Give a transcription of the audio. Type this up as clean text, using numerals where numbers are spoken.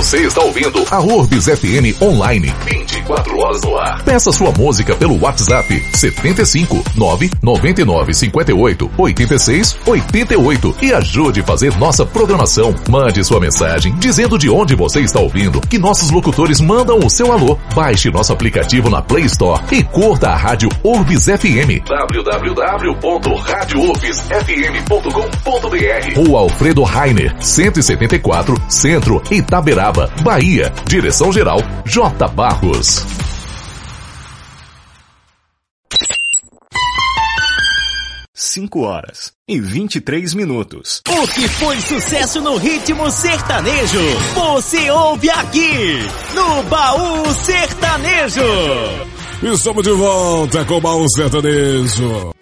Você está ouvindo a Urbs FM Online, 24 horas no ar. Peça sua música pelo WhatsApp 75 999 58 86 88 e ajude a fazer nossa programação. Mande sua mensagem dizendo de onde você está ouvindo, que nossos locutores mandam o seu alô. Baixe nosso aplicativo na Play Store e curta a rádio Urbs FM. www.radiourbsfm.com.br. Rua Alfredo Rainer, 174, Centro, Itaberaba, Bahia. Direção-geral, J. Barros. Cinco horas e 23 minutos. O que foi sucesso no ritmo sertanejo, você ouve aqui, no Baú Sertanejo. Estamos de volta com o Baú Sertanejo.